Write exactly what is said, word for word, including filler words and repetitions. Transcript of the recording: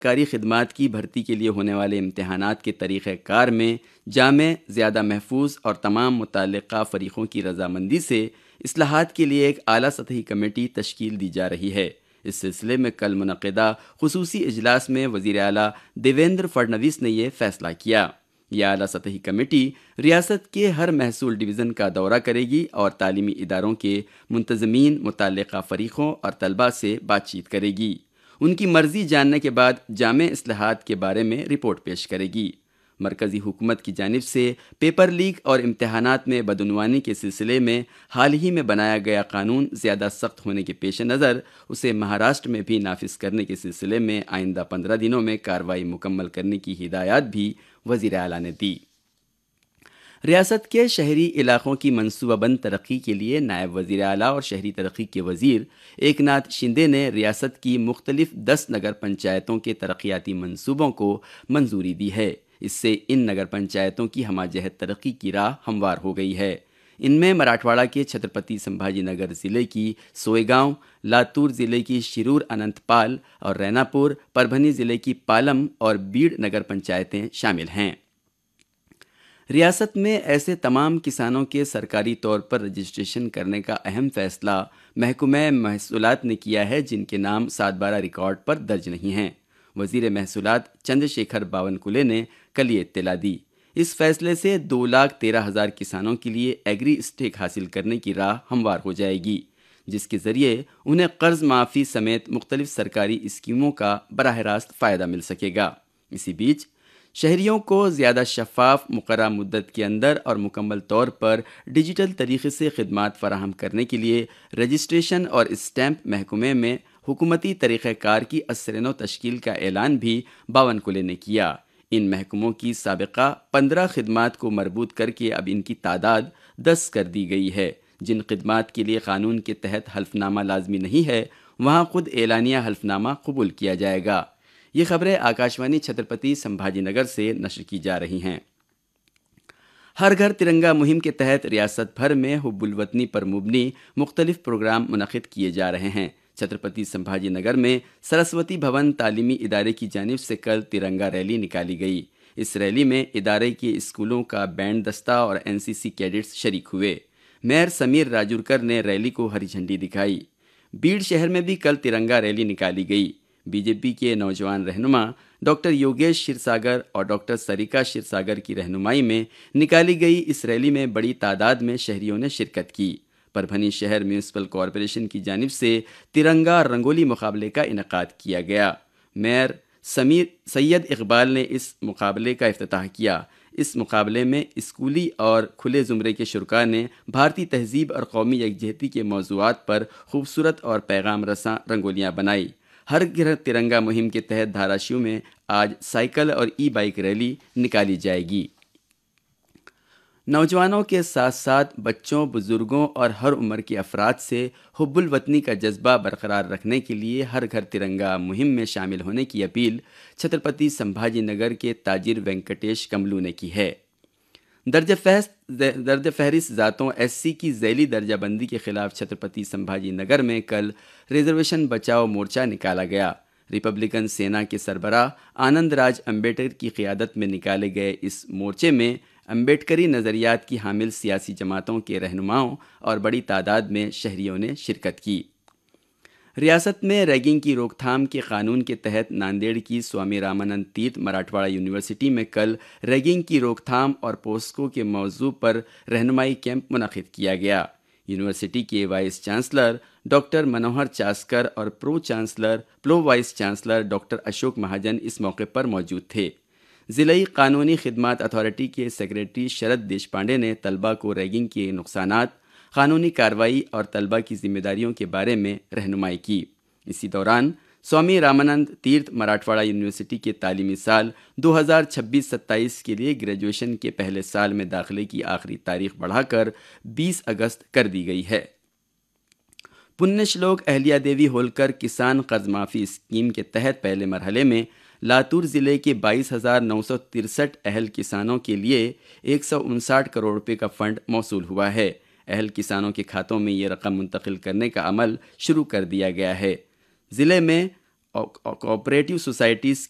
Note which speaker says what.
Speaker 1: کاری خدمات کی بھرتی کے لیے ہونے والے امتحانات کے طریقہ کار میں جامع، زیادہ محفوظ اور تمام متعلقہ فریقوں کی رضامندی سے اصلاحات کے لیے ایک اعلیٰ سطحی کمیٹی تشکیل دی جا رہی ہے۔ اس سلسلے میں کل منعقدہ خصوصی اجلاس میں وزیر اعلیٰ دیویندر فڈنویس نے یہ فیصلہ کیا۔ یہ اعلیٰ سطحی کمیٹی ریاست کے ہر محصول ڈویژن کا دورہ کرے گی اور تعلیمی اداروں کے منتظمین، متعلقہ فریقوں اور طلباء سے بات چیت کرے گی۔ ان کی مرضی جاننے کے بعد جامع اصلاحات کے بارے میں رپورٹ پیش کرے گی۔ مرکزی حکومت کی جانب سے پیپر لیک اور امتحانات میں بدعنوانی کے سلسلے میں حال ہی میں بنایا گیا قانون زیادہ سخت ہونے کے پیش نظر اسے مہاراشٹر میں بھی نافذ کرنے کے سلسلے میں آئندہ پندرہ دنوں میں کارروائی مکمل کرنے کی ہدایات بھی وزیر اعلیٰ نے دی۔ ریاست کے شہری علاقوں کی منصوبہ بند ترقی کے لیے نائب وزیر اعلیٰ اور شہری ترقی کے وزیر ایک ناتھ شندے نے ریاست کی مختلف دس نگر پنچایتوں کے ترقیاتی منصوبوں کو منظوری دی ہے۔ اس سے ان نگر پنچایتوں کی ہمہ جہت ترقی کی راہ ہموار ہو گئی ہے۔ ان میں مراٹھواڑہ کے چھترپتی سمبھاجی نگر ضلع کی سوئے گاؤں، لاتور ضلع کی شرور اننت پال اور رینا پور، پربھنی ضلع کی پالم اور بیڑ نگر پنچایتیں شامل ہیں۔ ریاست میں ایسے تمام کسانوں کے سرکاری طور پر رجسٹریشن کرنے کا اہم فیصلہ محکمہ محصولات نے کیا ہے جن کے نام سات بارہ ریکارڈ پر درج نہیں ہیں۔ وزیر محصولات چندر شیکھر باونکلے نے کل یہ اطلاع دی۔ اس فیصلے سے دو لاکھ تیرہ ہزار کسانوں کے لیے ایگری اسٹیک حاصل کرنے کی راہ ہموار ہو جائے گی، جس کے ذریعے انہیں قرض معافی سمیت مختلف سرکاری اسکیموں کا براہ راست فائدہ مل سکے گا۔ اسی بیچ شہریوں کو زیادہ شفاف، مقررہ مدت کے اندر اور مکمل طور پر ڈیجیٹل طریقے سے خدمات فراہم کرنے کے لیے رجسٹریشن اور اسٹیمپ محکمے میں حکومتی طریقہ کار کی اثر نو تشکیل کا اعلان بھی باونکلے نے کیا۔ ان محکموں کی سابقہ پندرہ خدمات کو مربوط کر کے اب ان کی تعداد دس کر دی گئی ہے۔ جن خدمات کے لیے قانون کے تحت حلف نامہ لازمی نہیں ہے وہاں خود اعلانیہ حلف نامہ قبول کیا جائے گا۔ یہ خبریں آکاشوانی چھترپتی سمبھاجی نگر سے نشر کی جا رہی ہیں۔ ہر گھر ترنگا مہم کے تحت ریاست بھر میں حب الوطنی پر مبنی مختلف پروگرام منعقد کیے جا رہے ہیں۔ چھترپتی سمبھاجی نگر میں سرسوتی بھون تعلیمی ادارے کی جانب سے کل ترنگا ریلی نکالی گئی۔ اس ریلی میں ادارے کے اسکولوں کا بینڈ دستہ اور این سی سی کیڈٹس شریک ہوئے۔ میئر سمیر راجورکر نے ریلی کو ہری جھنڈی دکھائی۔ بیڑ شہر میں بھی کل ترنگا ریلی نکالی گئی۔ بی جے پی کے نوجوان رہنما ڈاکٹر یوگیش شیرساگر اور ڈاکٹر سریکا شیرساگر کی رہنمائی میں نکالی گئی اس ریلی میں بڑی تعداد میں شہریوں نے شرکت کی۔ پربھنی شہر میونسپل کارپوریشن کی جانب سے ترنگا رنگولی مقابلے کا انعقاد کیا گیا۔ میئر سمیر سید اقبال نے اس مقابلے کا افتتاح کیا۔ اس مقابلے میں اسکولی اور کھلے زمرے کے شرکاء نے بھارتی تہذیب اور قومی یکجہتی کے موضوعات پر خوبصورت اور پیغام رساں رنگولیاں بنائی۔ ہر گھر ترنگا مہم کے تحت دھاراشیو میں آج سائیکل اور ای بائک ریلی نکالی جائے گی۔ نوجوانوں کے ساتھ ساتھ بچوں، بزرگوں اور ہر عمر کے افراد سے حب الوطنی کا جذبہ برقرار رکھنے کے لیے ہر گھر ترنگا مہم میں شامل ہونے کی اپیل چھترپتی سمبھاجی نگر کے تاجر وینکٹیش کملو نے کی ہے۔ درجہ فہرست درجہ فہرست ذاتوں ایس سی کی ذیلی درجہ بندی کے خلاف چھترپتی سمبھاجی نگر میں کل ریزرویشن بچاؤ مورچہ نکالا گیا۔ ریپبلکن سینا کے سربراہ آنند راج امبیڈکر کی قیادت میں نکالے گئے اس مورچے میں امبیڈکری نظریات کی حامل سیاسی جماعتوں کے رہنماؤں اور بڑی تعداد میں شہریوں نے شرکت کی۔ ریاست میں ریگنگ کی روک تھام کے قانون کے تحت ناندیڑ کی سوامی رامانند تیرتھ مراٹھواڑہ یونیورسٹی میں کل ریگنگ کی روک تھام اور پوسکو کے موضوع پر رہنمائی کیمپ منعقد کیا گیا۔ یونیورسٹی کے وائس چانسلر ڈاکٹر منوہر چاسکر اور پرو چانسلر پلو وائس چانسلر ڈاکٹر اشوک مہاجن اس موقع پر موجود تھے۔ ضلعی قانونی خدمات اتھارٹی کے سیکریٹری شرد دیشپانڈے نے طلباء کو ریگنگ کے نقصانات، قانونی کارروائی اور طلباء کی ذمہ داریوں کے بارے میں رہنمائی کی۔ اسی دوران سوامی رامانند تیرتھ مراٹھواڑہ یونیورسٹی کے تعلیمی سال دو ہزار چھبیس ستائیس کے لیے گریجویشن کے پہلے سال میں داخلے کی آخری تاریخ بڑھا کر بیس اگست کر دی گئی ہے۔ پنیہ شلوک اہلیا دیوی ہولکر کسان قرض معافی اسکیم کے تحت پہلے مرحلے میں لاتور ضلع کے بائیس ہزار نو سو ترسٹھ اہل کسانوں کے لیے ایک سو انسٹھ کروڑ روپے کا فنڈ موصول ہوا ہے۔ اہل کسانوں کے کھاتوں میں یہ رقم منتقل کرنے کا عمل شروع کر دیا گیا ہے۔ ضلع میں کوآپریٹو سوسائٹیز